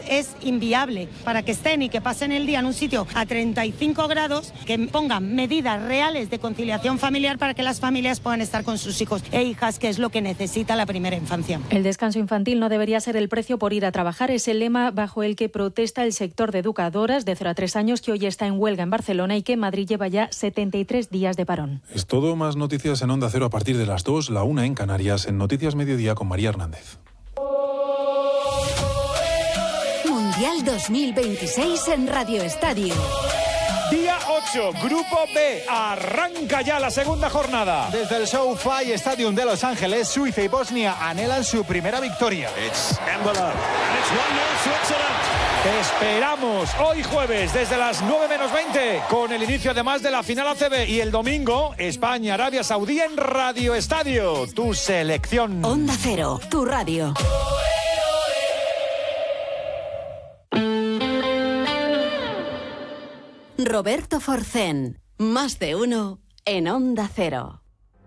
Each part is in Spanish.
es inviable. Para que estén y que pasen el día en un sitio a 35 grados, que pongan medidas reales de conciliación familiar para que las familias puedan estar con sus hijos e hijas, que es lo que necesita la primera infancia. El descanso infantil no debería ser el precio por ir a trabajar. Es el lema bajo el que protesta el sector de educadoras de 0 a 3 años que hoy está en huelga en Barcelona y que Madrid lleva ya 73 días de parón. Es todo, más noticias en Onda Cero a partir de las 2, la 1 en Canarias, en Noticias Mediodía con María Hernández. Mundial 2026 en Radio Estadio. Día 8, Grupo B, arranca ya la segunda jornada. Desde el SoFi Stadium de Los Ángeles, Suiza y Bosnia anhelan su primera victoria. Te esperamos hoy jueves desde las 9:20 con el inicio además de la final ACB y el domingo España-Arabia Saudí en Radio Estadio, tu selección. Onda Cero, tu radio. Roberto Forcén, más de uno en Onda Cero.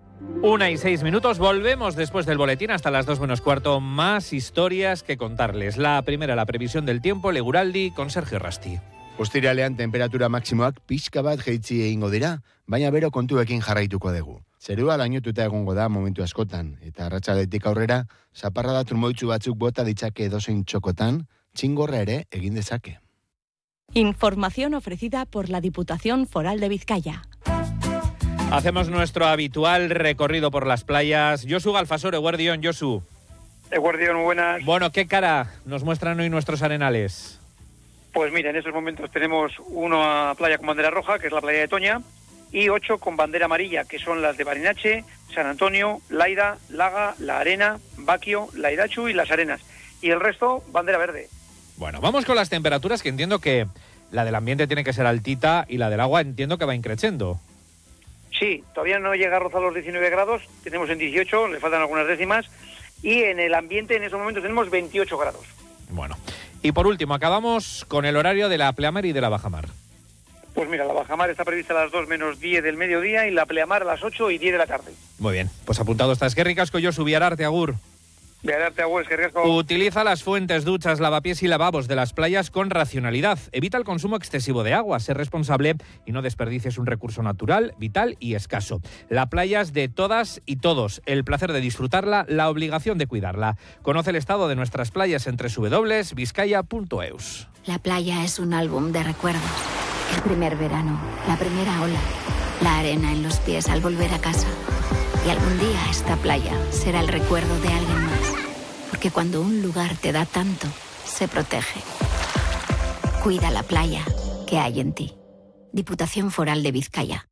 1:06, volvemos después del boletín hasta las 2:15, más historias que contarles. La primera, la previsión del tiempo, Leguraldi con Sergio Rasti. Ostiralean temperatura maximoak pixka bat jaitsi egingo dira, baina bero kontuekin jarraituko dugu. Zerua lainotuta egongo da momentu askotan, eta arratsaldetik aurrera, zaparrada trumoitzu batzuk bota ditzake edozein txokotan, txingorra ere egin dezake. Información ofrecida por la Diputación Foral de Vizcaya. Hacemos nuestro habitual recorrido por las playas. Josu Galfasor, eguerdión, Josu. Eguerdión, buenas. Bueno, ¿qué cara nos muestran hoy nuestros arenales? Pues mira, en estos momentos tenemos una playa con bandera roja, que es la playa de Toña, y 8 con bandera amarilla, que son las de Barinache, San Antonio, Laida, Laga, La Arena, Baquio, Laidachu y Las Arenas. Y el resto, bandera verde. Bueno, vamos con las temperaturas, que entiendo que la del ambiente tiene que ser altita y la del agua entiendo que va increciendo. Sí, todavía no llega a rozar los 19 grados, tenemos en 18, le faltan algunas décimas, y en el ambiente en estos momentos tenemos 28 grados. Bueno, y por último, acabamos con el horario de la pleamar y de la bajamar. Pues mira, la bajamar está prevista a las 2 menos 10 del mediodía y la pleamar a las 8 y 10 de la tarde. Muy bien, pues apuntado está. Eskerrik asko, Josu, Biararte, agur. Biararte, agur, eskerrik asko. Utiliza las fuentes, duchas, lavapiés y lavabos de las playas con racionalidad. Evita el consumo excesivo de agua, sé responsable y no desperdicies un recurso natural, vital y escaso. La playa es de todas y todos. El placer de disfrutarla, la obligación de cuidarla. Conoce el estado de nuestras playas en www.vizcaya.eus. La playa es un álbum de recuerdos. El primer verano, la primera ola, la arena en los pies al volver a casa. Y algún día esta playa será el recuerdo de alguien más. Porque cuando un lugar te da tanto, se protege. Cuida la playa que hay en ti. Diputación Foral de Vizcaya.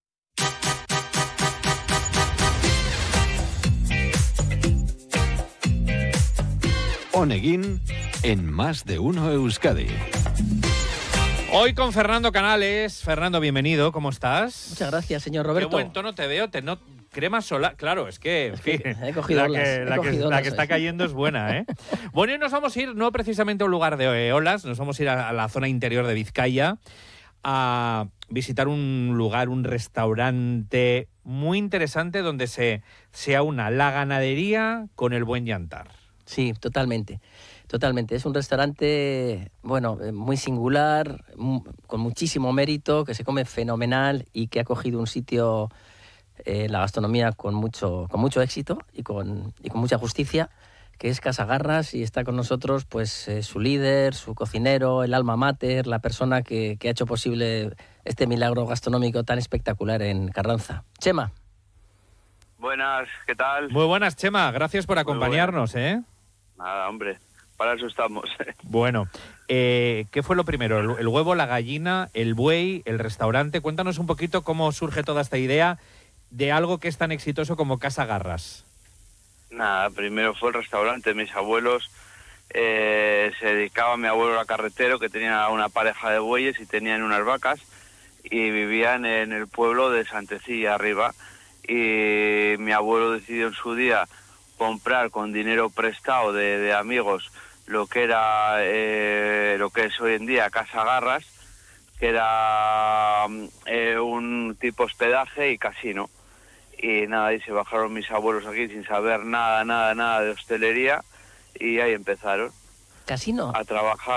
Oneguin en Más de Uno Euskadi. Hoy con Fernando Canales. Fernando, bienvenido, ¿cómo estás? Muchas gracias, señor Roberto. Qué buen tono te veo, crema solar. Claro, es que, en fin, he cogido olas, la que está cayendo es buena, ¿eh? Bueno, y nos vamos a ir, no precisamente a un lugar de olas, nos vamos a ir a la zona interior de Vizcaya a visitar un lugar, un restaurante muy interesante donde se aúna la ganadería con el buen yantar. Sí, totalmente. Totalmente. Es un restaurante, bueno, muy singular, con muchísimo mérito, que se come fenomenal y que ha cogido un sitio en la gastronomía con mucho éxito y con mucha justicia, que es Casa Garras, y está con nosotros pues su líder, su cocinero, el alma mater, la persona que ha hecho posible este milagro gastronómico tan espectacular en Carranza. Chema. Buenas, ¿qué tal? Muy buenas, Chema. Gracias por acompañarnos, ¿eh? Nada, hombre. Para eso estamos. Bueno, ¿qué fue lo primero? ¿El huevo, la gallina, el buey, el restaurante? Cuéntanos un poquito cómo surge toda esta idea de algo que es tan exitoso como Casa Garras. Nada, primero fue el restaurante. Mis abuelos, se dedicaba mi abuelo a carretero, que tenía una pareja de bueyes y tenían unas vacas, y vivían en el pueblo de Santecilla arriba. Y mi abuelo decidió en su día comprar con dinero prestado de amigos lo que era lo que es hoy en día Casa Garras, que era un tipo hospedaje y casino. Y nada, y se bajaron mis abuelos aquí sin saber nada de hostelería, y ahí empezaron. ¿Casino? A trabajar.